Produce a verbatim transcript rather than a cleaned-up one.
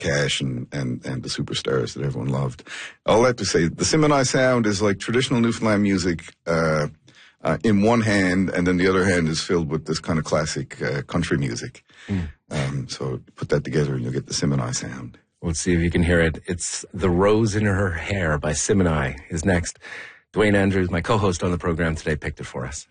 Cash and, and, and the superstars that everyone loved. All that to say, the Simini sound is like traditional Newfoundland music uh, uh, in one hand, and then the other hand is filled with this kind of classic uh, country music. Mm. Um, so put that together and you'll get the Simini sound. Let's see if you can hear it. It's The Rose in Her Hair by Simini is next. Dwayne Andrews, my co-host on the program today, picked it for us.